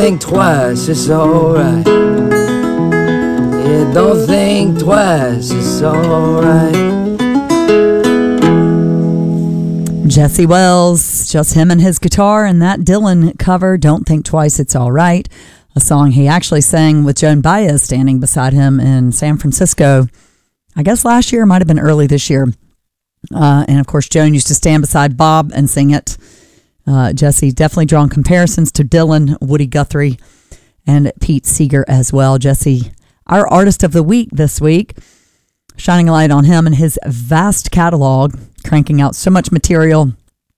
think twice, it's alright. Yeah, don't think twice, it's alright. Jesse Wells, just him and his guitar, and that Dylan cover, Don't Think Twice, It's All Right, a song he actually sang with Joan Baez standing beside him in San Francisco, I guess last year, might have been early this year. And of course, Joan used to stand beside Bob and sing it. Jesse definitely drawn comparisons to Dylan, Woody Guthrie, and Pete Seeger as well. Jesse, our artist of the week this week, shining a light on him and his vast catalog, cranking out so much material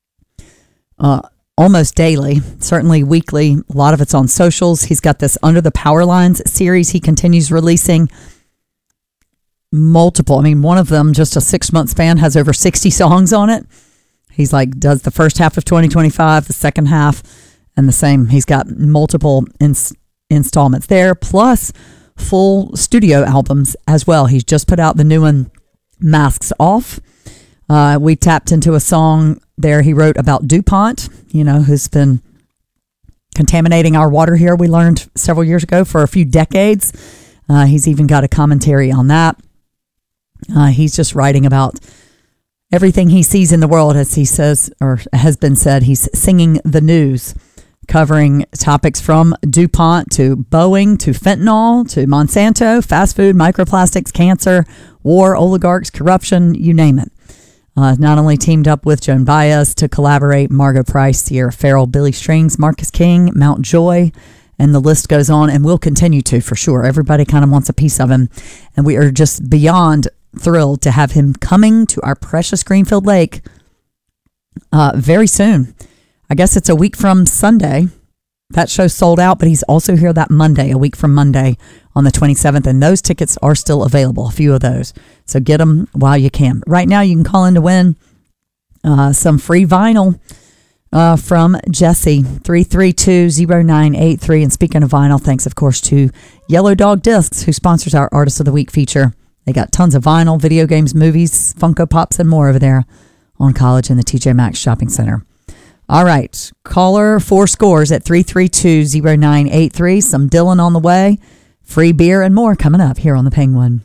almost daily, certainly weekly. A lot of it's on socials. He's got this Under the Power Lines series he continues releasing. Multiple. I mean, one of them, just a 6-month span, has over 60 songs on it. He's does the first half of 2025, the second half, and the same. He's got multiple installments there, plus full studio albums as well. He's just put out the new one, Masks Off. We tapped into a song there he wrote about DuPont, who's been contaminating our water here, we learned several years ago, for a few decades. He's even got a commentary on that. He's just writing about everything he sees in the world, as he says, or has been said. He's singing the news, covering topics from DuPont to Boeing to fentanyl to Monsanto, fast food, microplastics, cancer, war, oligarchs, corruption, you name it. Not only teamed up with Joan Baez to collaborate, Margo Price, Sierra Farrell, Billy Strings, Marcus King, Mount Joy, and the list goes on, and will continue to, for sure. Everybody kind of wants a piece of him, and we are just beyond thrilled to have him coming to our precious Greenfield Lake very soon. I guess it's a week from Sunday. That show's sold out, but he's also here that Monday, a week from Monday on the 27th, and those tickets are still available, a few of those. So get them while you can. Right now, you can call in to win some free vinyl from Jesse, 332-0983. And speaking of vinyl, thanks, of course, to Yellow Dog Discs, who sponsors our Artist of the Week feature. They got tons of vinyl, video games, movies, Funko Pops, and more over there on College in the TJ Maxx Shopping Center. All right, caller 4 scores at 332-0983. Some Dylan on the way, free beer, and more coming up here on the Penguin.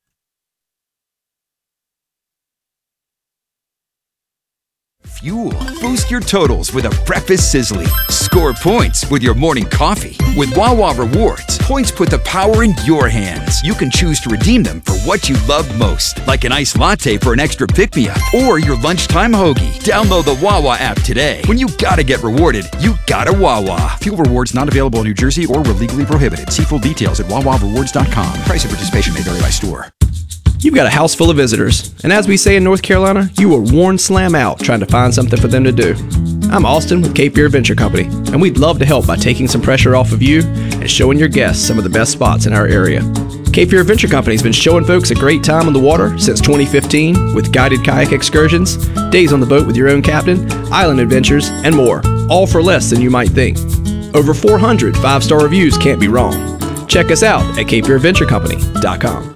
Fuel. Boost your totals with a breakfast sizzling. Score points with your morning coffee. With Wawa Rewards, points put the power in your hands. You can choose to redeem them for what you love most, like an iced latte for an extra pick-me-up or your lunchtime hoagie. Download the Wawa app today. When you gotta get rewarded, you gotta Wawa. Fuel rewards not available in New Jersey or were legally prohibited. See full details at wawarewards.com. Price of participation may vary by store. You've got a house full of visitors, and as we say in North Carolina, you were worn slam out trying to find something for them to do. I'm Austin with Cape Fear Adventure Company, and we'd love to help by taking some pressure off of you and showing your guests some of the best spots in our area. Cape Fear Adventure Company has been showing folks a great time on the water since 2015 with guided kayak excursions, days on the boat with your own captain, island adventures, and more, all for less than you might think. Over 400 5-star reviews can't be wrong. Check us out at CapeFearAdventureCompany.com.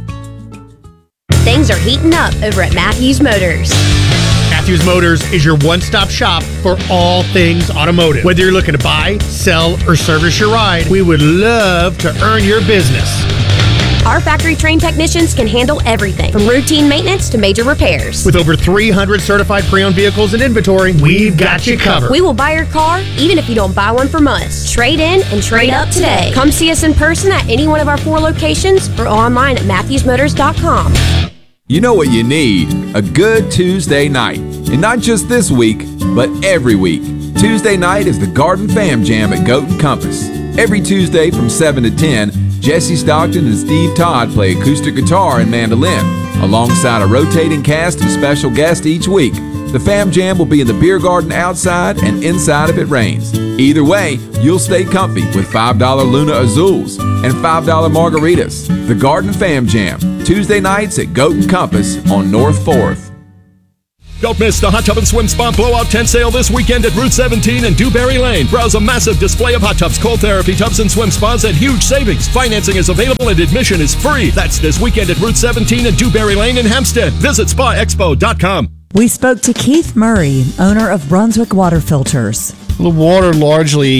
Things are heating up over at Matthews Motors. Matthews Motors is your one-stop shop for all things automotive. Whether you're looking to buy, sell, or service your ride, we would love to earn your business. Our factory-trained technicians can handle everything from routine maintenance to major repairs. With over 300 certified pre-owned vehicles in inventory, we've got you covered. We will buy your car even if you don't buy one from us. Trade in and trade up today. Come see us in person at any one of our 4 locations or online at MatthewsMotors.com. You know what you need? A good Tuesday night. And not just this week, but every week. Tuesday night is the Garden Fam Jam at Goat and Compass. Every Tuesday from 7 to 10, Jesse Stockton and Steve Todd play acoustic guitar and mandolin, alongside a rotating cast of special guests each week. The Fam Jam will be in the beer garden outside and inside if it rains. Either way, you'll stay comfy with $5 Luna Azules and $5 margaritas. The Garden Fam Jam, Tuesday nights at Goat and Compass on North 4th. Don't miss the Hot Tub and Swim Spa Blowout Tent Sale this weekend at Route 17 and Dewberry Lane. Browse a massive display of hot tubs, cold therapy tubs, and swim spas at huge savings. Financing is available and admission is free. That's this weekend at Route 17 and Dewberry Lane in Hempstead. Visit spaexpo.com. We spoke to Keith Murray, owner of Brunswick Water Filters. The water largely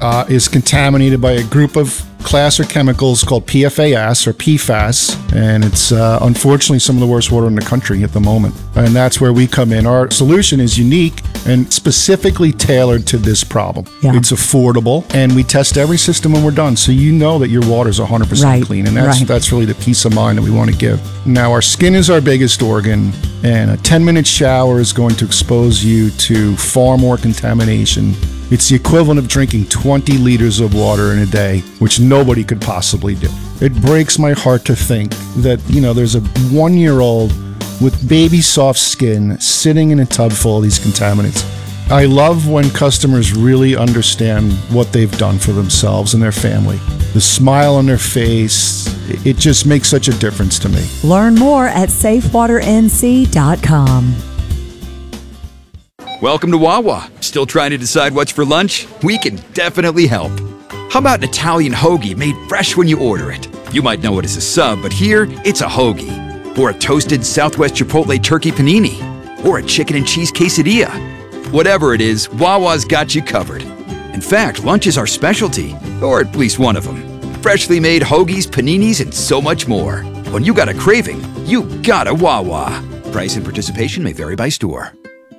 is contaminated by a group of class or chemicals called PFAS or PFAS, and it's unfortunately some of the worst water in the country at the moment. And that's where we come in. Our solution is unique and specifically tailored to this problem. Yeah. It's affordable, and we test every system when we're done, so you know that your water is 100% clean, and that's really the peace of mind that we want to give. Now, our skin is our biggest organ, and a 10-minute shower is going to expose you to far more contamination. It's the equivalent of drinking 20 liters of water in a day, which nobody could possibly do. It breaks my heart to think that, there's a 1-year-old with baby soft skin sitting in a tub full of these contaminants. I love when customers really understand what they've done for themselves and their family. The smile on their face, it just makes such a difference to me. Learn more at safewaternc.com. Welcome to Wawa. Still trying to decide what's for lunch? We can definitely help. How about an Italian hoagie made fresh when you order it? You might know it as a sub, but here it's a hoagie. Or a toasted Southwest Chipotle turkey panini. Or a chicken and cheese quesadilla. Whatever it is, Wawa's got you covered. In fact, lunch is our specialty, or at least one of them. Freshly made hoagies, paninis, and so much more. When you got a craving, you got a Wawa. Price and participation may vary by store.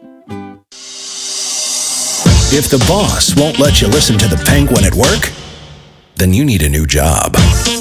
If the boss won't let you listen to the Penguin at work, then you need a new job.